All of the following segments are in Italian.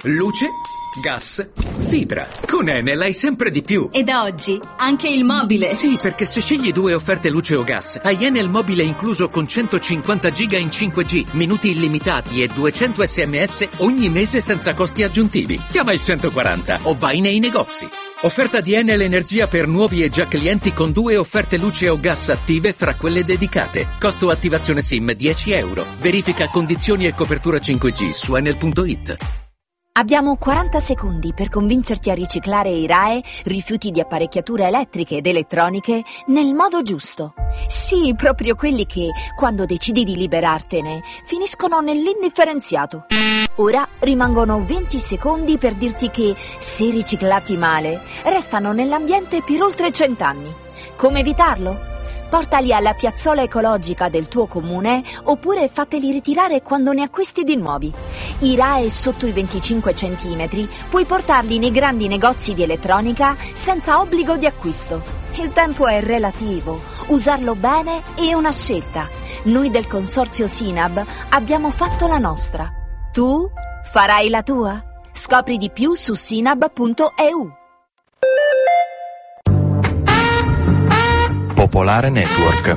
Luce, gas, fibra. Con Enel hai sempre di più. E da oggi anche il mobile. Sì, perché se scegli 2 offerte luce o gas, hai Enel mobile incluso con 150 giga in 5G, minuti illimitati e 200 SMS ogni mese senza costi aggiuntivi. Chiama il 140 o vai nei negozi. Offerta di Enel Energia per nuovi e già clienti con 2 offerte luce o gas attive fra quelle dedicate. Costo attivazione SIM €10. Verifica condizioni e copertura 5G su enel.it. Abbiamo 40 secondi per convincerti a riciclare i RAEE, rifiuti di apparecchiature elettriche ed elettroniche, nel modo giusto. Sì, proprio quelli che, quando decidi di liberartene, finiscono nell'indifferenziato. Ora rimangono 20 secondi per dirti che, se riciclati male, restano nell'ambiente per oltre 100 anni. Come evitarlo? Portali alla piazzola ecologica del tuo comune oppure fateli ritirare quando ne acquisti di nuovi. I RAEE sotto i 25 centimetri puoi portarli nei grandi negozi di elettronica senza obbligo di acquisto. Il tempo è relativo, usarlo bene è una scelta. Noi del consorzio Sinab abbiamo fatto la nostra. Tu farai la tua? Scopri di più su sinab.eu. Popolare Network.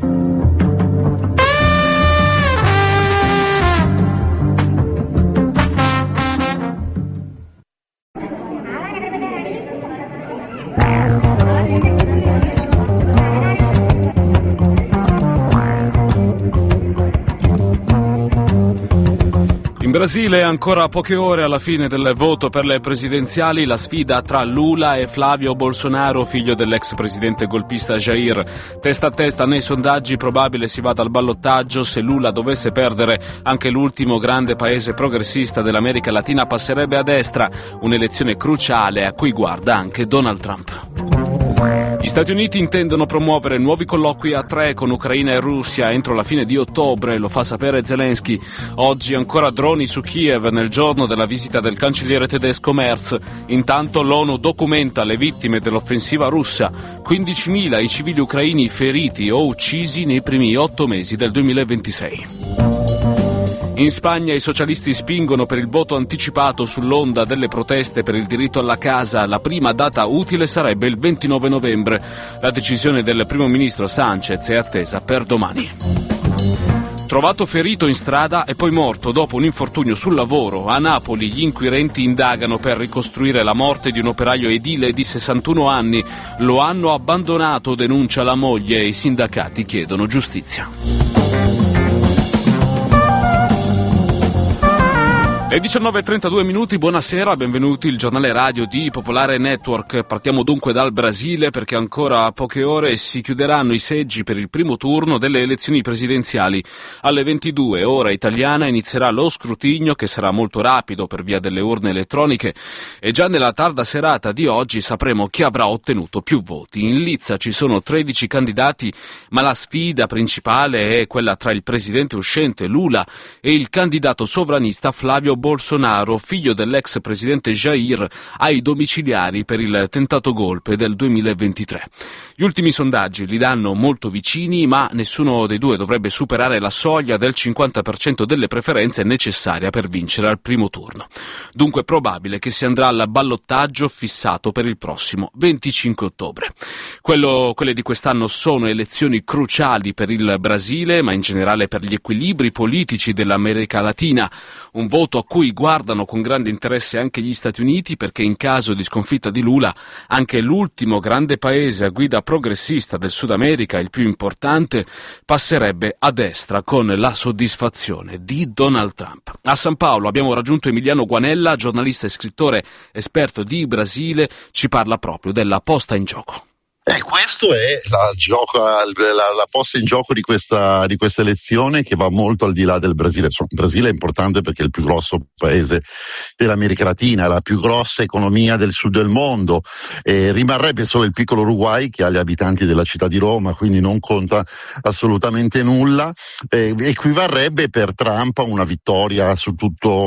In Brasile, ancora poche ore alla fine del voto per le presidenziali, la sfida tra Lula e Flavio Bolsonaro, figlio dell'ex presidente golpista Jair. Testa a testa nei sondaggi, probabile si vada al ballottaggio. Se Lula dovesse perdere, anche l'ultimo grande paese progressista dell'America Latina passerebbe a destra, un'elezione cruciale a cui guarda anche Donald Trump. Gli Stati Uniti intendono promuovere nuovi colloqui a 3 con Ucraina e Russia entro la fine di ottobre, lo fa sapere Zelensky. Oggi ancora droni su Kiev nel giorno della visita del cancelliere tedesco Merz. Intanto l'ONU documenta le vittime dell'offensiva russa, 15.000 i civili ucraini feriti o uccisi nei primi 8 mesi del 2026. In Spagna i socialisti spingono per il voto anticipato sull'onda delle proteste per il diritto alla casa. La prima data utile sarebbe il 29 novembre. La decisione del primo ministro Sánchez è attesa per domani. Trovato ferito in strada e poi morto dopo un infortunio sul lavoro, a Napoli gli inquirenti indagano per ricostruire la morte di un operaio edile di 61 anni. Lo hanno abbandonato, denuncia la moglie, e i sindacati chiedono giustizia. Le 19:32, buonasera, benvenuti il giornale radio di Popolare Network. Partiamo dunque dal Brasile perché ancora a poche ore si chiuderanno i seggi per il primo turno delle elezioni presidenziali. Alle 22 ora italiana inizierà lo scrutinio, che sarà molto rapido per via delle urne elettroniche, e già nella tarda serata di oggi sapremo chi avrà ottenuto più voti. In lizza ci sono 13 candidati, ma la sfida principale è quella tra il presidente uscente Lula e il candidato sovranista Flavio Bolsonaro, figlio dell'ex presidente Jair, ai domiciliari per il tentato golpe del 2023. Gli ultimi sondaggi li danno molto vicini, ma nessuno dei due dovrebbe superare la soglia del 50% delle preferenze necessaria per vincere al primo turno. Dunque è probabile che si andrà al ballottaggio fissato per il prossimo 25 ottobre. Quelle di quest'anno sono elezioni cruciali per il Brasile, ma in generale per gli equilibri politici dell'America Latina. Un voto a cui guardano con grande interesse anche gli Stati Uniti, perché in caso di sconfitta di Lula anche l'ultimo grande paese a guida progressista del Sud America, il più importante, passerebbe a destra con la soddisfazione di Donald Trump. A San Paolo abbiamo raggiunto Emiliano Guanella, giornalista e scrittore esperto di Brasile, ci parla proprio della posta in gioco. Questo è la posta in gioco di questa elezione, che va molto al di là del Brasile. Il Brasile è importante perché è il più grosso paese dell'America Latina, la più grossa economia del sud del mondo. Rimarrebbe solo il piccolo Uruguay, che ha gli abitanti della città di Roma, quindi non conta assolutamente nulla. Equivarrebbe per Trump a una vittoria su tutto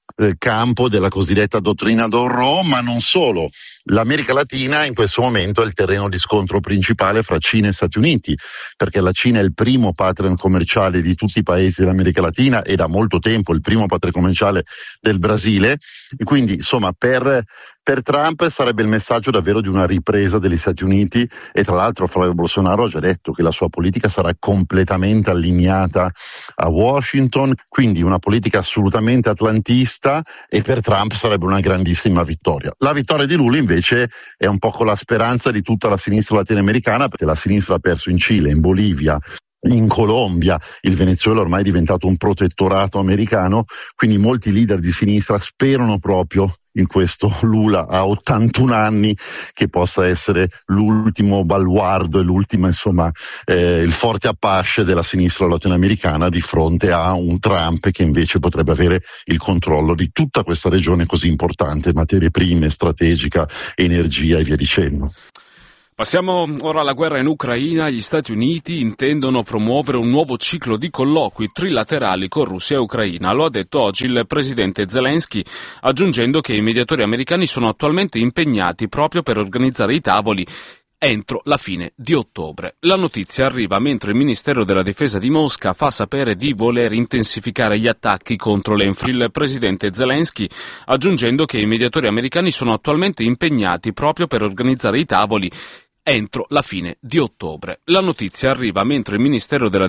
campo della cosiddetta dottrina Monroe, ma non solo. L'America Latina in questo momento è il terreno di scontro principale fra Cina e Stati Uniti, perché la Cina è il primo partner commerciale di tutti i paesi dell'America Latina e da molto tempo il primo partner commerciale del Brasile. E quindi insomma per Trump sarebbe il messaggio davvero di una ripresa degli Stati Uniti, e tra l'altro Flavio Bolsonaro ha già detto che la sua politica sarà completamente allineata a Washington, quindi una politica assolutamente atlantista, e per Trump sarebbe una grandissima vittoria. La vittoria di Lula invece è un po' con la speranza di tutta la sinistra latinoamericana, perché la sinistra ha perso in Cile, in Bolivia, in Colombia, il Venezuela ormai è diventato un protettorato americano, quindi molti leader di sinistra sperano proprio in questo Lula a 81 anni che possa essere l'ultimo baluardo e l'ultima, insomma, il forte Apache della sinistra latinoamericana di fronte a un Trump che invece potrebbe avere il controllo di tutta questa regione così importante, materie prime, strategica, energia e via dicendo. Passiamo ora alla guerra in Ucraina. Gli Stati Uniti intendono promuovere un nuovo ciclo di colloqui trilaterali con Russia e Ucraina. Lo ha detto oggi il presidente Zelensky, aggiungendo che i mediatori americani sono attualmente impegnati proprio per organizzare i tavoli entro la fine di ottobre. La notizia arriva mentre il Ministero della Difesa di Mosca fa sapere di voler intensificare gli attacchi contro il presidente Zelensky, aggiungendo che i mediatori americani sono attualmente impegnati proprio per organizzare i tavoli entro la fine di ottobre. La notizia arriva mentre il Ministero della